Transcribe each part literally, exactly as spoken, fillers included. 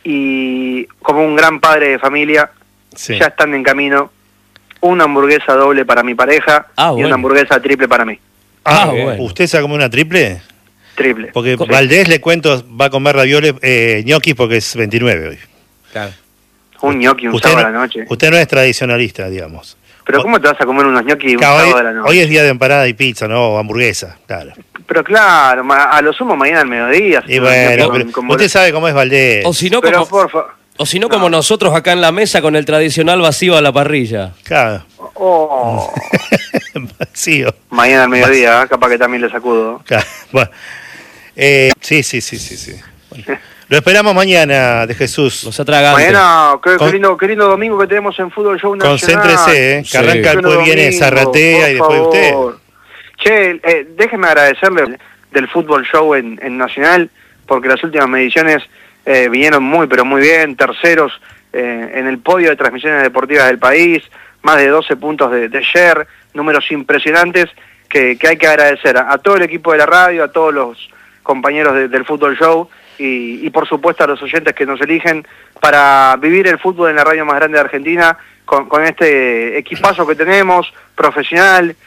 y como un gran padre de familia, Sí. ya están en camino una hamburguesa doble para mi pareja Ah, y bueno. una hamburguesa triple para mí. Ah, Ah, bueno. ¿usted se va a comer una triple? Triple. Porque Sí. Valdés, le cuento, va a comer ravioles, eh, gnocchi porque es veintinueve hoy. Claro. Un gnocchi un Usted sábado no, a la noche. Usted no es tradicionalista, digamos. Pero O- ¿cómo te vas a comer unos gnocchi un Claro, sábado hoy, a la noche? hoy es día de empanada y pizza, ¿no? O hamburguesa, claro. Pero claro, ma- a lo sumo mañana al mediodía. Y unos bueno, gnocchi pero con- con usted bol- sabe cómo es Valdés. O si no, Pero como, por favor. o si no, como nosotros acá en la mesa con el tradicional vacío a la parrilla. Claro. Oh, Vacío. mañana al mediodía, ¿eh? Capaz que también le sacudo. Claro. Bueno. Eh, sí, sí, sí, sí, sí. Bueno. Lo esperamos mañana, de Jesús. Los atragantes. Mañana, qué, qué Con- lindo, qué lindo domingo que tenemos en Fútbol Show Nacional. Concéntrese, ¿eh? Que Sí. arranca, Qué lindo después viene domingo, Zarratea por y después usted. favor. Che, eh, déjeme agradecerle del Fútbol Show en, en Nacional, porque las últimas mediciones eh, vinieron muy, pero muy bien, terceros eh, en el podio de transmisiones deportivas del país, más de doce puntos de, de share, números impresionantes que, que hay que agradecer a, a todo el equipo de la radio, a todos los compañeros de- del Fútbol Show y, y por supuesto a los oyentes que nos eligen para vivir el fútbol en la radio más grande de Argentina con, con este equipazo que tenemos, profesional,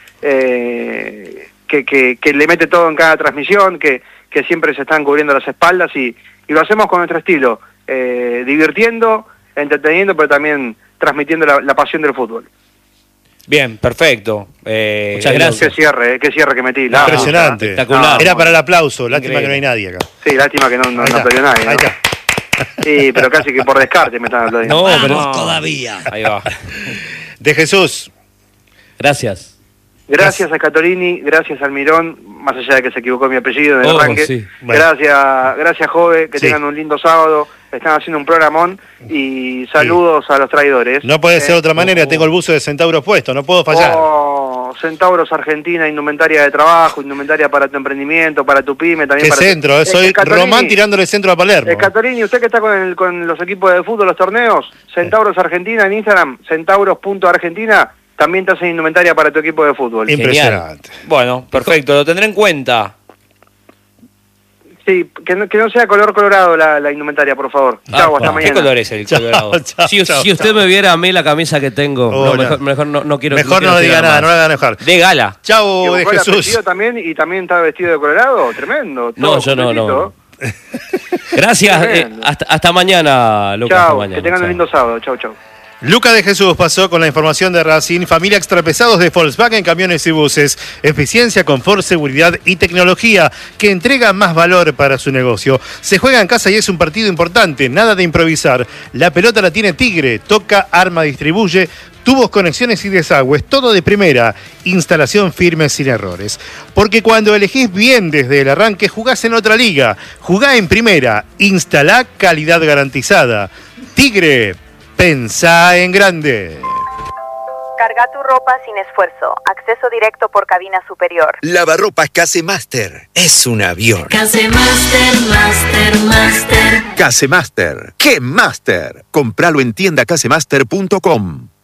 eh, que, que, que le mete todo en cada transmisión, que, que siempre se están cubriendo las espaldas y, y lo hacemos con nuestro estilo, eh, divirtiendo, entreteniendo, pero también transmitiendo la, la pasión del fútbol. Bien, perfecto. Eh, Muchas es lo gracias. Qué cierre, eh, qué cierre que metí. La- Impresionante. espectacular. Era para el aplauso, lástima Increíble. que no hay nadie acá. Sí, lástima que no, no, Ahí no está, aplaudió nadie. ahí ¿no? está. Sí, pero casi que por descarte me están aplaudiendo. No, pero No. todavía. Ahí va. De Jesús. gracias. Gracias a Scatolini, gracias al Mirón, más allá de que se equivocó mi apellido en el Oh, arranque. sí. Bueno. Gracias, gracias Jove, que Sí. tengan un lindo sábado, están haciendo un programón y saludos a los traidores. No puede ser de Eh, otra manera, tengo el buzo de Centauros puesto, no puedo fallar. Oh, Centauros Argentina, indumentaria de trabajo, indumentaria para tu emprendimiento, para tu pyme, también Qué para centro, tu... eh, soy Scatolini, Román tirándole centro a Palermo. Scatolini, usted que está con, el, con los equipos de fútbol, los torneos, Centauros Argentina en Instagram, centauros punto argentina, también te hacen indumentaria para tu equipo de fútbol. Impresionante. Bueno, perfecto, lo tendré en cuenta. Sí, que no, que no sea color colorado la, la indumentaria, por favor. Ah, Chau, hasta pa. ¿Qué mañana. color es el Chao, colorado? chao, Si, chao. si usted me viera a mí la camisa que tengo, Oh, no, no. mejor, mejor no, no quiero Mejor quiero no diga tirar nada, más. no la hagan enojar. De gala. ¿Y Chau, de buscó el Jesús. apellido también y también está vestido de colorado? Tremendo. No, todo yo no, no. completito. Gracias, eh, Tremendo. hasta, hasta mañana, Lucas. hasta Chau, mañana, que tengan chau. un lindo sábado. Chau, chau. Luca de Jesús pasó con la información de Racing. Familia extrapesados de Volkswagen, camiones y buses. Eficiencia, confort, seguridad y tecnología que entrega más valor para su negocio. Se juega en casa y es un partido importante. Nada de improvisar. La pelota la tiene Tigre. Toca, arma, distribuye. Tubos, conexiones y desagües. Todo de primera. Instalación firme sin errores. Porque cuando elegís bien desde el arranque, jugás en otra liga. Jugá en primera. Instalá calidad garantizada. Tigre. Pensá en grande. Carga tu ropa sin esfuerzo. Acceso directo por cabina superior. Lavarropas Casemaster. Es un avión. Casemaster, Master, Master. Casemaster. ¡Qué Master! Compralo en tienda casemaster punto com.